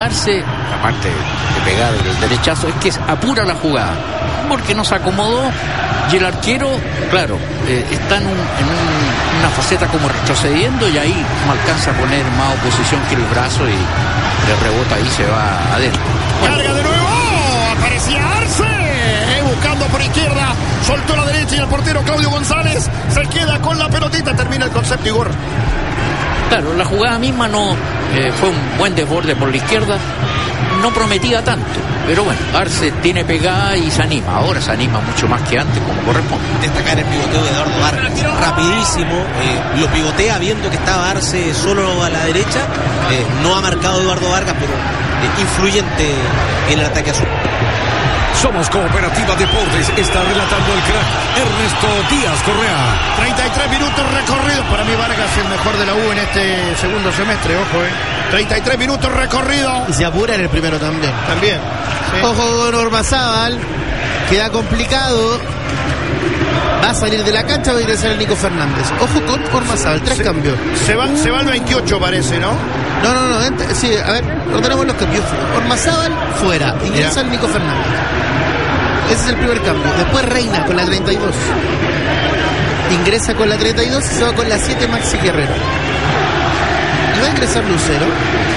aparte de pegar el derechazo, es que apura la jugada, porque no se acomodó y el arquero, claro, está en una faceta como retrocediendo y ahí no alcanza a poner más oposición que el brazo y le rebota ahí, se va adentro. Bueno. Carga de nuevo, aparecía Arce, buscando por izquierda, soltó la derecha y el portero Claudio González se queda con la pelotita, termina el concepto, Igor. Claro, la jugada misma no fue un buen desborde por la izquierda, no prometía tanto, pero bueno, Arce tiene pegada y se anima, ahora se anima mucho más que antes como corresponde. Destacar el pivoteo de Eduardo Vargas, rapidísimo, lo pivotea viendo que estaba Arce solo a la derecha, no ha marcado Eduardo Vargas, pero influyente en el ataque azul. Somos Cooperativa Deportes, está relatando el crack Ernesto Díaz Correa. 33 minutos recorridos, para mí Vargas el mejor de la U en este segundo semestre, ojo, 33 minutos recorridos. Y se apura en el primero también. También. Sí. Ojo con Ormazábal, queda complicado. Va a salir de la cancha, va a ingresar el Nico Fernández. Ojo con Ormazábal, 3 cambios. Se va el 28 parece, ¿no? No, sí, a ver, ordenamos los cambios. Ormazábal fuera, ingresa el Nico Fernández. Ese es el primer cambio. Después Reina con la 32. Ingresa con la 32 y se va con la 7 Maxi Guerrero. Y va a ingresar Lucero.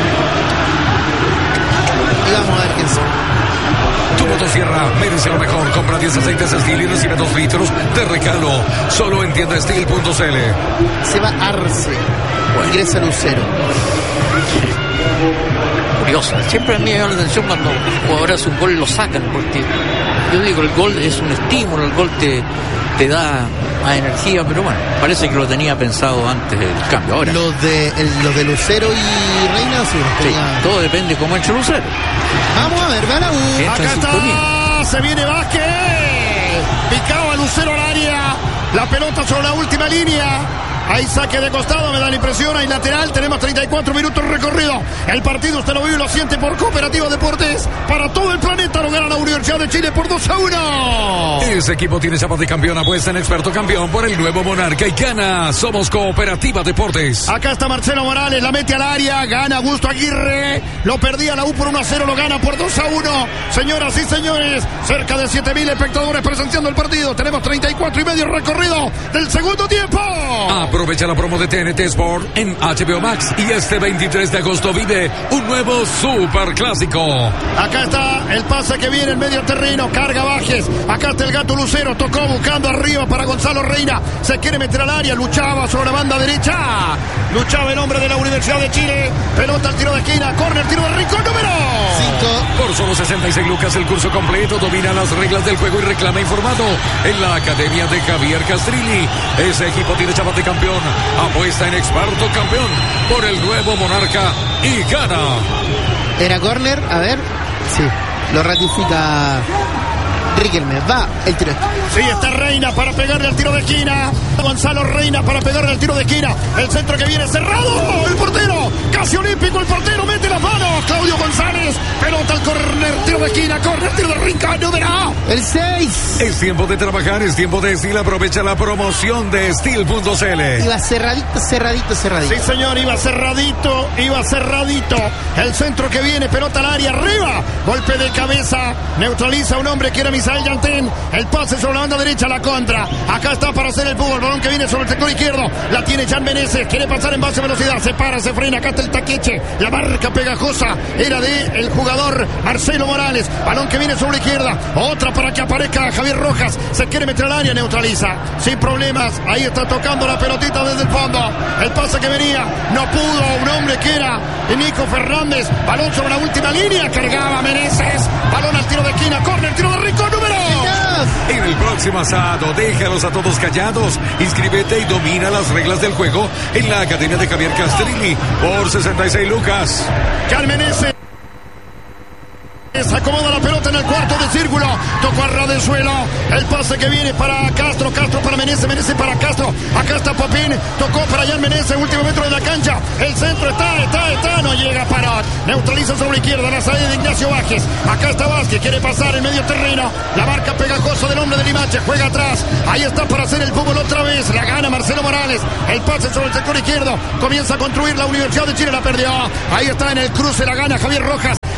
Y vamos a ver quién se. Tu motosierra merece lo mejor. Compra 10 aceites Steel y recibe 2 litros de regalo. Solo en tiendasteel.cl. Se va Arce. Ingresa Lucero. Curiosa, siempre me llama la atención cuando el jugador hace un gol y lo sacan, porque yo digo, el gol es un estímulo, el gol te da más energía, pero bueno, parece que lo tenía pensado antes del cambio. Ahora los de Lucero y Reina, sí, todo depende cómo entre Lucero. Vamos a ver, va la U. Acá está, se viene Vázquez, picaba Lucero al área, la pelota sobre la última línea. Hay saque de costado, me da la impresión, hay lateral, tenemos 34 minutos recorrido. El partido usted lo vive y lo siente por Cooperativa Deportes. Para todo el planeta lo gana la Universidad de Chile por 2-1. Ese equipo tiene chapa de campeón, apuesta en experto campeón por el nuevo Monarca y gana. Somos Cooperativa Deportes. Acá está Marcelo Morales, la mete al área, gana Augusto Aguirre. Lo perdía la U por 1-0, lo gana por 2-1. Señoras y señores, cerca de 7.000 espectadores presenciando el partido. Tenemos 34 y medio recorrido del segundo tiempo. Aprovecha la promo de TNT Sport en HBO Max y este 23 de agosto vive un nuevo Super Clásico. Acá está el pase que viene en medio terreno, carga Bajes. Acá está el Gato Lucero, tocó buscando arriba para Gonzalo Reina. Se quiere meter al área, luchaba sobre la banda derecha. Luchaba el hombre de la Universidad de Chile. Pelota al tiro de esquina, córner, tiro de rincón número 5. Por solo 66 lucas el curso completo, domina las reglas del juego y reclama informado en la Academia de Javier Castrilli. Ese equipo tiene chapa de campeón. Apuesta en experto campeón por el nuevo Monarca y gana. Era córner, a ver. Sí, lo ratifica Riquelme. Va el tiro. Sí, está Reina para pegarle al tiro de esquina. Gonzalo Reina para pegarle al tiro de esquina. El centro que viene cerrado. El portero, casi olímpico el portero, mete las manos. Claudio González, pelota al córner, tiro de esquina, córner, tiro de rincón, número el 6. Es tiempo de trabajar, es tiempo de Steel. Aprovecha la promoción de Steel.cl. Iba cerradito. Sí, señor, iba cerradito. El centro que viene, pelota al área, arriba. Golpe de cabeza, neutraliza a un hombre que era Misael Yantén. El pase sobre la banda derecha, la contra. Acá está para hacer el fútbol. Balón que viene sobre el sector izquierdo. La tiene Jan Meneses. Quiere pasar en base a velocidad. Se para, se frena. Acá está el taqueche. La marca pegajosa era de el jugador Marcelo Morales. Balón que viene sobre la izquierda. Otra para que aparezca Javier Rojas. Se quiere meter al área. Neutraliza. Sin problemas. Ahí está tocando la pelotita desde el fondo. El pase que venía. No pudo. Un hombre que era Nico Fernández. Balón sobre la última línea. Cargaba Meneses. Balón al tiro de esquina. Córner, tiro de rincón, número 2. En el próximo asado, déjalos a todos callados. Inscríbete y domina las reglas del juego en la Academia de Javier Castrilli por 66 lucas. Meneses acomoda la pelota en el cuarto de círculo. Tocó a ras del suelo. El pase que viene para Castro. Castro para Meneses. Meneses para Castro. Acá está Popín. Tocó para Jan Meneses. Último metro de la cancha. El centro está. No llega para. Neutraliza sobre la izquierda. La salida de Ignacio Vázquez. Acá está Vázquez. Quiere pasar en medio terreno. La marca pegajosa del hombre de Limache. Juega atrás. Ahí está para hacer el fútbol otra vez. La gana Marcelo Morales. El pase sobre el sector izquierdo. Comienza a construir la Universidad de Chile. La perdió. Ahí está en el cruce. La gana Javier Rojas.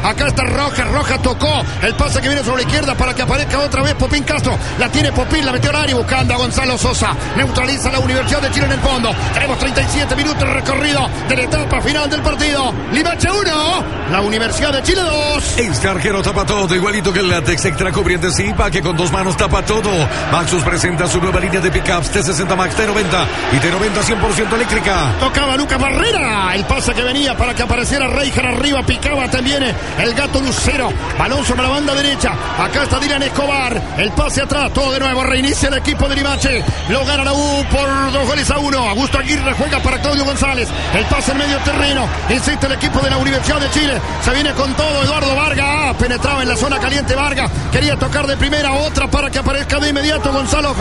Roja tocó el pase que viene sobre la izquierda para que aparezca otra vez Popín Castro. La tiene Popín, la metió al área buscando a Gonzalo Sosa. Neutraliza la Universidad de Chile en el fondo. Tenemos 37 minutos de recorrido de la etapa final del partido. Limache 1, la Universidad de Chile 2. Este arquero tapa todo, igualito que el látex extra cubriente Zipa, que con dos manos tapa todo. Maxus presenta su nueva línea de pickups T60 Max T90 y T90 100% eléctrica. Tocaba Lucas Barrera. El pase que venía para que apareciera Reijer arriba. Picaba también el gato Lucero. Balón sobre la banda derecha. Acá está Dylan Escobar. El pase atrás. Todo de nuevo. Reinicia el equipo de Limache. Lo gana la U por 2-1. Augusto Aguirre juega para Claudio González. El pase en medio terreno. Insiste el equipo de la Universidad de Chile. Se viene con todo Eduardo Vargas. Penetraba en la zona caliente Vargas. Quería tocar de primera. Otra para que aparezca de inmediato Gonzalo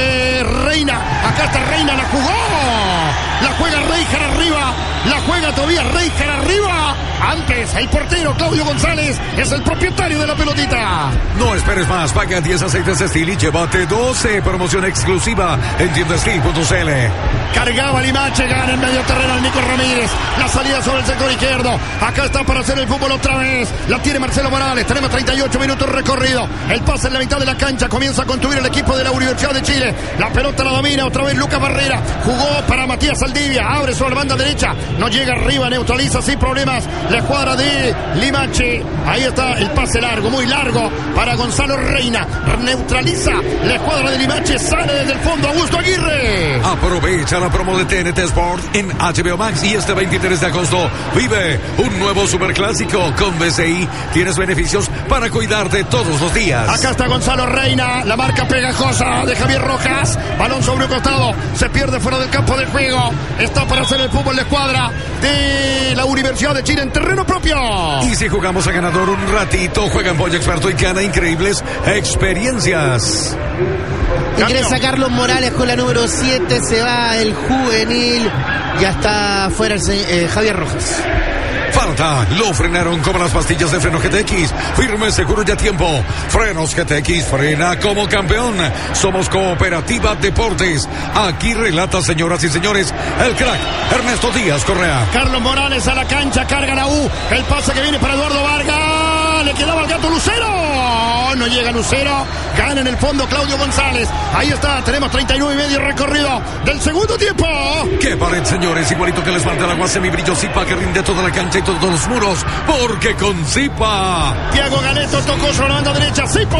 Reina. Acá está Reina. La jugó. La juega Reijer arriba. La juega todavía Reijer arriba. Antes el portero Claudio González es el propietario de la pelotita. No esperes más. Paga 10 aceites Steel y llévate 12. Promoción exclusiva en tiendastil.cl. Cargaba Limache, gana en medio terreno el Nico Ramírez. La salida sobre el sector izquierdo. Acá está para hacer el fútbol otra vez. La tiene Marcelo Morales. Tenemos 38 minutos recorrido. El pase en la mitad de la cancha. Comienza a construir el equipo de la Universidad de Chile. La pelota la domina otra vez Lucas Barrera. Jugó para Matías Saldivia. Abre sobre la banda derecha. No llega arriba. Neutraliza sin problemas la escuadra de Limache. Ahí está el pase largo, muy largo para Gonzalo Reina. Neutraliza la escuadra de Limache. Sale desde el fondo Augusto Aguirre. Aprovecha la promo de TNT Sport en HBO Max y este 23 de agosto vive un nuevo superclásico con BCI. Tienes beneficios para cuidarte todos los días. Acá está Gonzalo Reina, la marca pegajosa de Javier Rojas. Balón sobre un costado, se pierde fuera del campo de juego. Está para hacer el fútbol de escuadra de la Universidad de Chile en terreno propio. Y si jugamos a ganador un ratito, juega en Boya Experto y gana increíbles experiencias. Ingresa Carlos Morales con la número 7, se va el juvenil, ya está fuera el Javier Rojas. Falta, lo frenaron como las pastillas de freno GTX, firme, seguro y a tiempo. Frenos GTX, frena como campeón. Somos Cooperativa Deportes. Aquí relata, señoras y señores, el crack Ernesto Díaz Correa. Carlos Morales a la cancha, carga la U. El pase que viene para Eduardo Vargas. Le quedaba al gato Lucero. No llega Lucero. Gana en el fondo Claudio González. Ahí está, tenemos 39 y medio recorrido del segundo tiempo. ¡Qué pared, señores! Igualito que les manda el agua semibrillo Zipa, que rinde toda la cancha y todos los muros. Porque con Zipa. Thiago Galeto tocó sobre la banda derecha. ¡Zipo!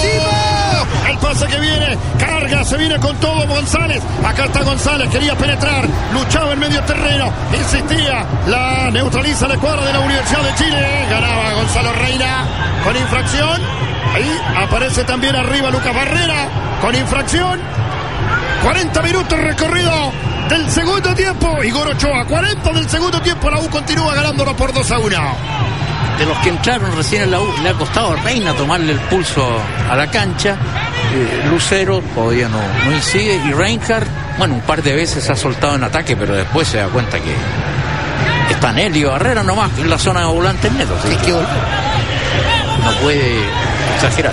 El pase que viene, carga, se viene con todo González. Acá está González, quería penetrar, luchaba en medio terreno, insistía, la neutraliza la escuadra de la Universidad de Chile. Ganaba Gonzalo Reina con infracción. Ahí aparece también arriba Lucas Barrera con infracción. 40 minutos recorrido del segundo tiempo. Igor Ochoa, 40 del segundo tiempo. La U continúa ganándolo por 2-1. De los que entraron recién en la U, le ha costado a Reina tomarle el pulso a la cancha. Lucero todavía no incide. Y Reinhardt, bueno, un par de veces ha soltado en ataque, pero después se da cuenta que está Nelio Barrera nomás en la zona de volantes netos. ¿Sí? Es que no puede exagerar.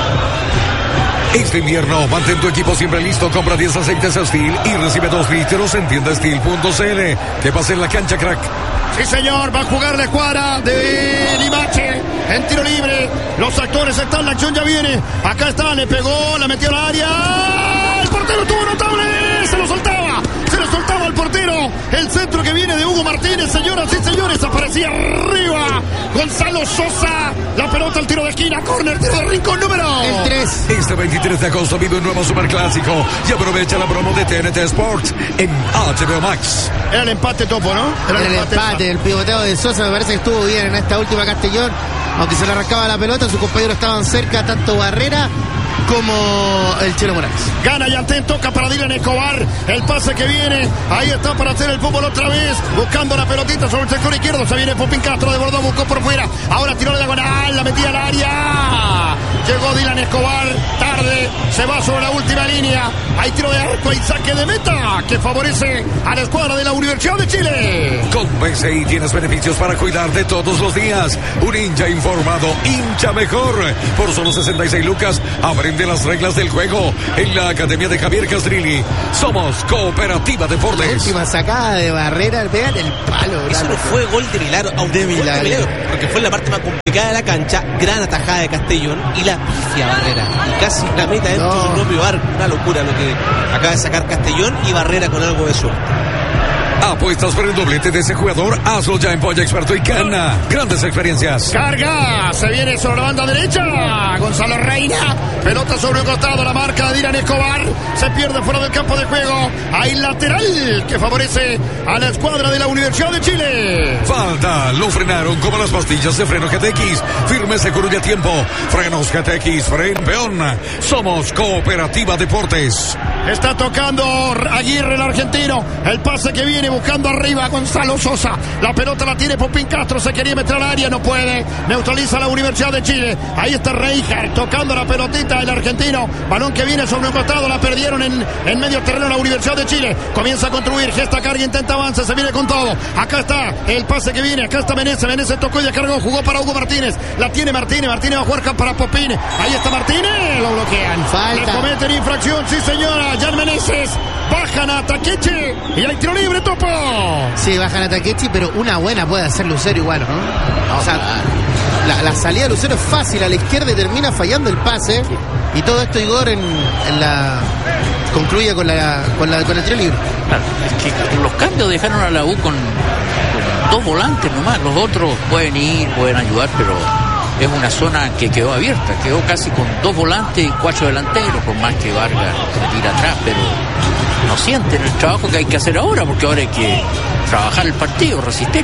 Este invierno, mantén tu equipo siempre listo. Compra 10 aceites Steel y recibe 2 litros en tiendastil.cl. Que pase en la cancha, crack. Sí, señor, va a jugar la escuadra de Limache en tiro libre. Los actores están, la acción ya viene. Acá está, le pegó, la metió al área. El portero tuvo notable, se lo soltaba al portero. El centro que viene de Hugo Martínez, señoras y señores, aparecía arriba Gonzalo Sosa. La pelota al tiro de esquina, córner, tiro de rincón número el 3. Este 23 de agosto vive un nuevo superclásico y aprovecha la promo de TNT Sports en HBO Max. Era el empate, Topo, ¿no? Era el empate, el pivoteo de Sosa me parece que estuvo bien en esta última Castellón. Aunque se le arrancaba la pelota, sus compañeros estaban cerca, tanto Barrera como el Chelo Morales. Gana Yantén, toca para Dylan Escobar. El pase que viene, ahí está para hacer el fútbol otra vez. Buscando la pelotita sobre el sector izquierdo. Se viene Popín Castro, desbordó, buscó por fuera. Ahora tiró la diagonal, la metía al área. Llegó Dylan Escobar, tarde pierde, se va sobre la última línea. Hay tiro de arco y saque de meta que favorece a la escuadra de la Universidad de Chile. Con BCI tienes beneficios para cuidarte todos los días. Un hincha informado, hincha mejor. Por solo 66 lucas, aprende las reglas del juego en la Academia de Javier Castrilli. Somos Cooperativa Deportes. La última sacada de Barrera, vean el palo. Eso no fue gol de milagro, porque fue en la parte más complicada de la cancha. Gran atajada de Castellón y la pifia Barrera. Y casi la meta dentro de su propio arco. Una locura lo que acaba de sacar Castellón y Barrera con algo de suerte. Apuestas por el doblete de ese jugador. Hazlo ya en Polla Experto y gana grandes experiencias. Carga, se viene sobre la banda derecha. Gonzalo Reina, pelota sobre un costado, la marca de Dylan Escobar. Se pierde fuera del campo de juego. Hay lateral que favorece a la escuadra de la Universidad de Chile. Falta, lo frenaron como las pastillas de freno GTX. Firme, seguro y a tiempo. Frenos GTX, fren peón. Somos Cooperativa Deportes. Está tocando Aguirre, el argentino. El pase que viene buscando arriba Gonzalo Sosa. La pelota la tiene Popín Castro. Se quería meter al área, no puede. Neutraliza la Universidad de Chile. Ahí está Reijer tocando la pelotita, el argentino. Balón que viene sobre un costado. La perdieron en medio terreno la Universidad de Chile. Comienza a construir. Gesta carga, intenta avance. Se viene con todo. Acá está el pase que viene. Acá está Menezes. Menezes tocó y descargó. Jugó para Hugo Martínez. La tiene Martínez. Martínez va a jugar para Popín. Ahí está Martínez. Lo bloquean. Falta. Le cometen infracción. Sí, señora. Jan Menezes. Bajan a Takechi. Y hay tiro libre, Topo. Sí, bajan a Takechi, pero una buena puede hacer Lucero igual, ¿no? O sea, la salida de Lucero es fácil a la izquierda y termina fallando el pase. Y todo esto, Igor, concluye con el tiro libre. Claro, es que los cambios dejaron a la U con dos volantes nomás. Los otros pueden ir, pueden ayudar, pero es una zona que quedó abierta. Quedó casi con dos volantes y 4 delanteros, por más que Vargas se tira atrás, pero no sienten el trabajo que hay que hacer ahora, porque ahora hay que trabajar el partido, resistirlo.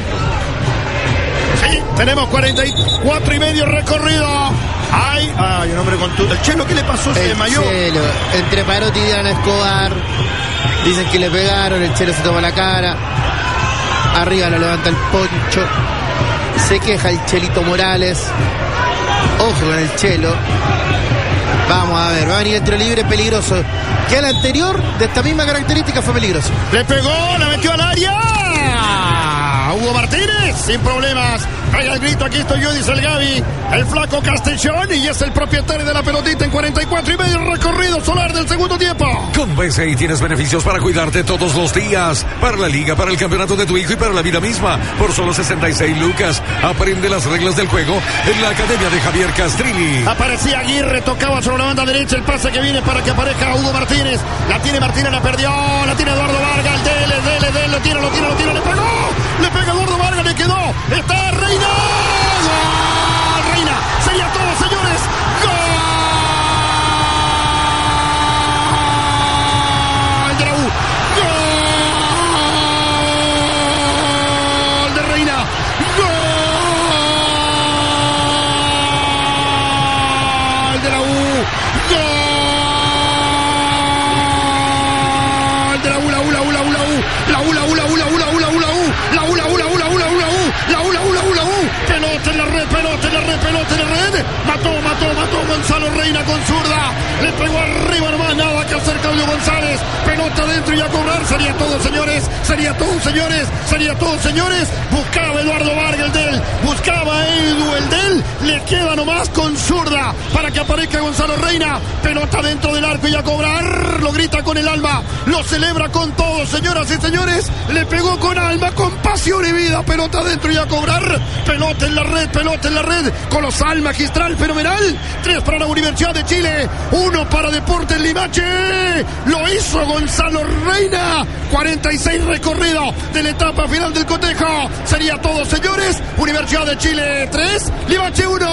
Sí, tenemos 44 y medio recorrido. Ay, un hombre con el Chelo, ¿qué le pasó? Se desmayó. Chelo, entre Parotti y Dylan Escobar. Dicen que le pegaron, el Chelo se toma la cara. Arriba lo levanta el Poncho. Se queja el Chelito Morales. Ojo con el Chelo. Vamos a ver, va a venir el tiro libre peligroso. Que el anterior, de esta misma característica, fue peligroso. Le pegó, la metió al área. Hugo Martínez, sin problemas. Pega el grito, aquí estoy yo, dice el Gaby. El flaco Castellón, y es el propietario de la pelotita en 44 y medio recorrido solar del segundo tiempo. Con BCI tienes beneficios para cuidarte todos los días. Para la liga, para el campeonato de tu hijo y para la vida misma. Por solo 66 lucas. Aprende las reglas del juego en la Academia de Javier Castrilli. Aparecía Aguirre, tocaba sobre la banda derecha. El pase que viene para que aparezca Hugo Martínez. La tiene Martínez, la perdió. La tiene Eduardo Vargas. El dele, lo tira, le pegó. Le pega Eduardo Vargas, le quedó. Está Reina. ¡Gol! Reina. Sería todo, señores. ¡Gol! De la U. ¡Gol! De Reina. ¡Gol! De la U. ¡Gol! De la U. Pelota en la red. Mató Gonzalo Reina con zurda. Le pegó arriba nomás, nada que hacer Claudio González. Pelota dentro y a cobrar. Sería todo, señores. Buscaba Eduardo Vargas buscaba Edu el del. Le queda nomás con zurda para que aparezca Gonzalo Reina. Pelota dentro del arco y a cobrar. Lo grita con el alma. Lo celebra con todo, señoras y señores. Le pegó con alma, con pasión y vida. Pelota dentro y a cobrar. Pelota en la red. Colosal, magistral, fenomenal. 3 para la Universidad de Chile. 1 para Deportes Limache. Lo hizo Gonzalo Reina. 46 recorrido de la etapa final del cotejo. Sería todo, señores. Universidad de Chile 3, Limache 1.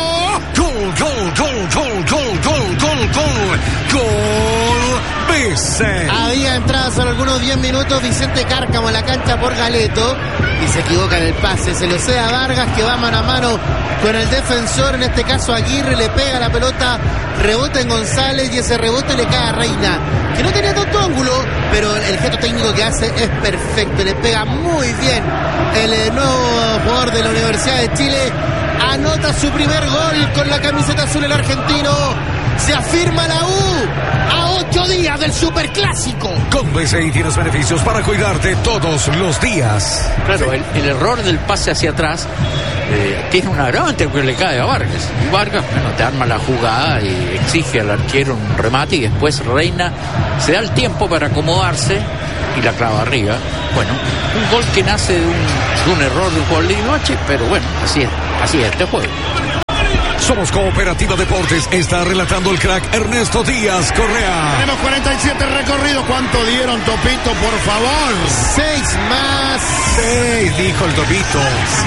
Gol. BCI. Había entrado hace algunos 10 minutos Vicente Cárcamo a la cancha por Galeto y se equivoca en el pase. Se lo cede a Vargas, que va mano a mano con el defensor, en este caso Aguirre. Le pega la pelota, rebota en González y ese rebote le cae a Reina, que no tenía tanto ángulo, pero el gesto técnico que hace es perfecto. Le pega muy bien el nuevo jugador de la Universidad de Chile Anota su primer gol con la camiseta azul el argentino. Se afirma la U a 8 días del Superclásico. Con BCI tienes beneficios para cuidarte todos los días. Claro, el error del pase hacia atrás tiene un agravante porque le cae a Vargas. Y Vargas, bueno, te arma la jugada y exige al arquero un remate y después Reina se da el tiempo para acomodarse y la clava arriba. Bueno, un gol que nace de un error de un jugador de noche, pero bueno, así es este juego. Somos Cooperativa Deportes. Está relatando el crack Ernesto Díaz Correa. Tenemos 47 recorridos. ¿Cuánto dieron, Topito, por favor? 6 más. 6, dijo el Topito.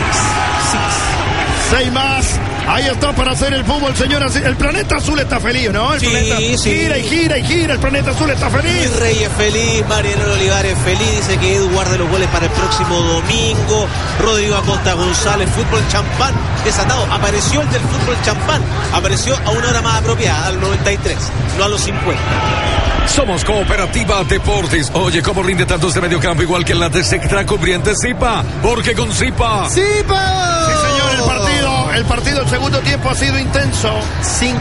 6 más. Ahí está para hacer el fútbol, señoras. El planeta azul está feliz, ¿no? El planeta gira y gira y gira. El planeta azul está feliz. Mi Rey es feliz, Mariano Olivares es feliz. Dice que Edu guarde los goles para el próximo domingo. Rodrigo Acosta González, fútbol champán desatado. Apareció el del fútbol champán. Apareció a una hora más apropiada, al 93, no a los 50. Somos Cooperativa Deportes. Oye, ¿cómo rinde tanto este mediocampo? Igual que la de Sectra cubriente Zipa. Porque con Zipa. ¡Zipa! Sí, señor, el partido, el segundo tiempo ha sido intenso. 5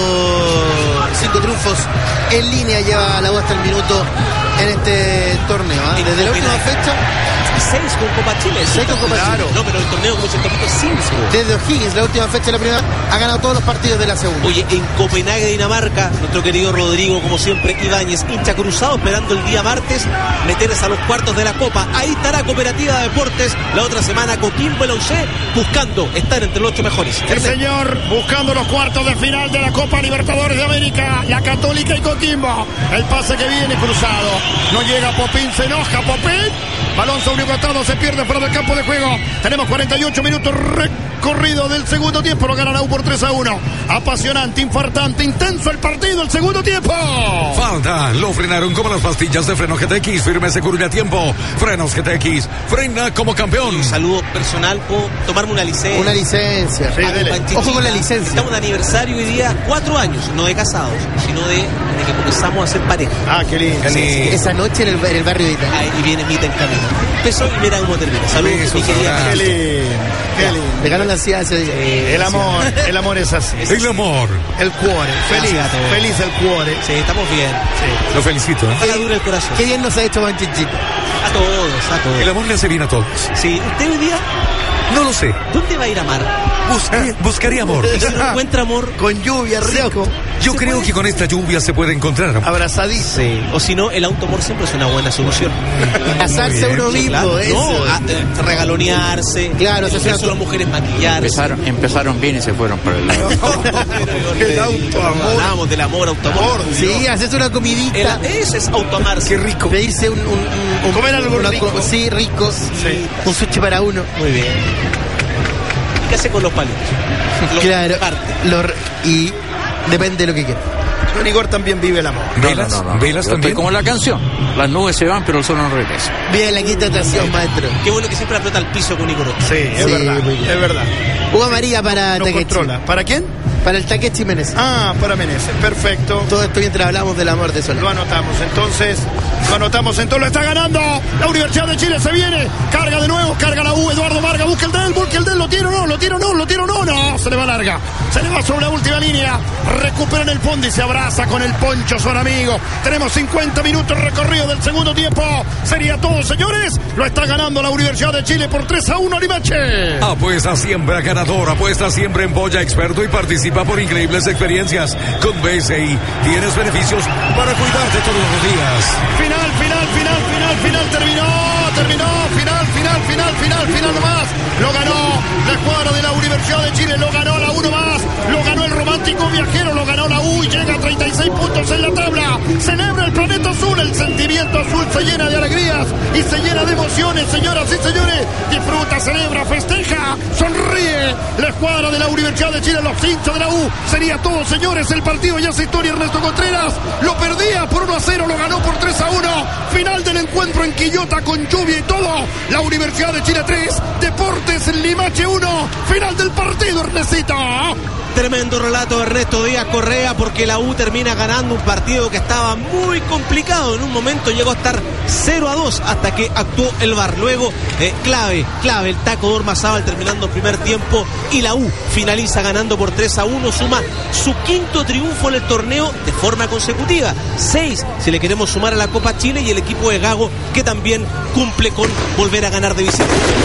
triunfos en línea lleva la U hasta el minuto en este torneo. Desde la última fecha. 6 con Copa Chile. 6 con Copa Chile. No, pero el torneo, como dice el Topito, 5. Desde O'Higgins, la última fecha de la primera, ha ganado todos los partidos de la segunda. Oye, en Copenhague, Dinamarca, nuestro querido Rodrigo, como siempre, Ibáñez, hincha cruzado, esperando el día martes meterse a los cuartos de la Copa. Ahí estará Cooperativa Deportes la otra semana, Coquimbo y la UC, buscando estar entre los 8 mejores. Sí, señor, buscando los cuartos de final de la Copa Libertadores de América, la Católica y Coquimbo. El pase que viene cruzado, no llega Popín, se enoja Popín. Balón sobre un costado, se pierde fuera del campo de juego. Tenemos 48 minutos recorrido del segundo tiempo. Lo gana la U por 3-1. Apasionante, infartante, intenso el partido, el segundo tiempo. Falta, lo frenaron como las pastillas de freno GTX. Firme, se curve a tiempo. Frenos GTX, frena como campeón. Un saludo personal, puedo tomarme una licencia. Una licencia. Sí, dele. Ojo con la licencia. Estamos de aniversario hoy día, 4 años, no de casados, sino de que comenzamos a ser pareja. Ah, qué lindo. Esa noche en el barrio de Italia. Ahí viene Mita en camino. Empezó y mira cómo termina. Saludos, mi querida. Qué lindo. Qué lindo. Le ganó la ansiedad ese día. El amor es así. El amor. El cuore. Feliz, Gracias a todos. feliz el cuore. Sí, estamos bien. Lo felicito. Ojalá dure el corazón. Qué bien nos ha hecho Manchichito. A todos. El amor le hace bien a todos. Sí, usted hoy día, No lo sé. ¿dónde va a ir a amar? Buscaría amor. Y si no encuentra amor, Con lluvia, rico. Yo creo que con esta lluvia se puede encontrar amor. Abrazadito. sí. O si no, el autoamor siempre es una buena solución. Casarse a uno mismo, Claro, eso. no, regalonearse. Claro, en eso el es caso de las mujeres maquillarse. Empezaron bien y se fueron por el lado. El autoamor. Hablábamos del amor, autoamor. Sí, haces una comidita. Ese es autoamarse. Qué rico. Pedirse un Comer algo una rico. Sí, rico. Sí. Un sushi para uno. Muy bien. ¿Y qué hace con los palitos? Los Claro. reparte. Y depende de lo que quiera. Don Igor también vive el amor. Velas, velas Yo también. estoy como la canción. Las nubes se van, pero el sol no regresa. Bien, la quinta atracción, maestro. Qué bueno que siempre aprieta el piso con Igor. Sí, es Sí, verdad. muy bien. Es verdad. Uva amarilla para No Takechi. controla. ¿Para quién? Para el Takechi Meneses. Ah, para Meneses. Perfecto. Todo esto mientras hablamos del amor de Solano. Lo anotamos entonces. Lo está ganando. La Universidad de Chile se viene. Carga de nuevo. Carga la U. Eduardo Vargas. Busca el del. Lo tiro no. No. Se le va larga. Se le va sobre la última línea. Recuperan el fondo y se abraza con el Poncho, su amigo. Tenemos 50 minutos recorrido del segundo tiempo. Sería todo, señores. Lo está ganando la Universidad de Chile por 3-1 Limache. Apuesta siempre a ganador, apuesta siempre en Boya Experto y participa por increíbles experiencias. Con BCI tienes beneficios para cuidarte todos los días. Final, final nomás. Lo ganó la escuadra de la Universidad de Chile, lo ganó la 1 más, lo ganó el romántico viajero, lo ganó la U y llega a 36 puntos en la tabla. Celebra el planeta azul, el sentimiento azul se llena de alegrías y se llena de emociones, señoras y señores. Disfruta, celebra, festeja, sonríe. La escuadra de la Universidad de Chile, los hinchas de la U. Sería todo, señores, el partido ya se historia. Ernesto Contreras lo perdía por 1-0, lo ganó por 3-1. Final del encuentro en Quillota con lluvia y todo. La Universidad de Chile 3, Deportes Limache 1. Final del partido, Ernestito. Tremendo relato de Ernesto Díaz Correa, porque la U termina ganando un partido que estaba muy complicado. En un momento llegó a estar 0-2 hasta que actuó el VAR. Luego, clave el taco de Ormazábal terminando el primer tiempo, y la U finaliza ganando por 3-1. Suma su quinto triunfo en el torneo de forma consecutiva. 6 si le queremos sumar a la Copa Chile, y el equipo de Gago que también cumple con volver a ganar de visita.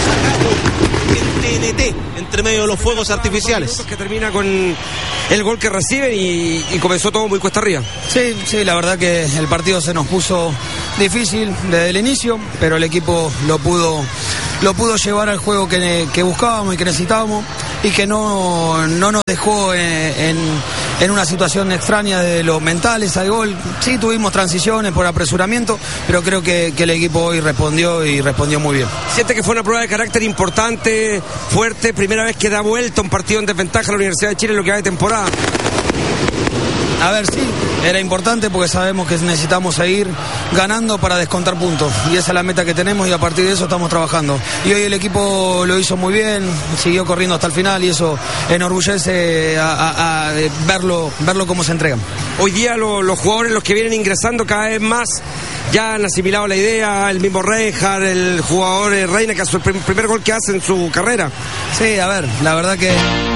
En TNT, entre medio de los fuegos artificiales. Que termina con el gol que reciben y comenzó todo muy cuesta arriba. Sí, la verdad que el partido se nos puso difícil desde el inicio, pero el equipo lo pudo llevar al juego que buscábamos y que necesitábamos, y que no nos dejó en una situación extraña de los mentales al gol. Sí, tuvimos transiciones por apresuramiento, pero creo que el equipo hoy respondió muy bien. ¿Siente que fue una prueba de carácter importante, fuerte, primera vez que da vuelta un partido en desventaja a la Universidad de Chile en lo que va de temporada? A ver, sí, era importante porque sabemos que necesitamos seguir ganando para descontar puntos, y esa es la meta que tenemos, y a partir de eso estamos trabajando. Y hoy el equipo lo hizo muy bien, siguió corriendo hasta el final, y eso enorgullece a verlo cómo se entregan. Hoy día los jugadores, los que vienen ingresando cada vez más, ya han asimilado la idea, el mismo Reinhardt, el jugador Reina, que hace el primer gol que hace en su carrera. Sí, a ver, la verdad que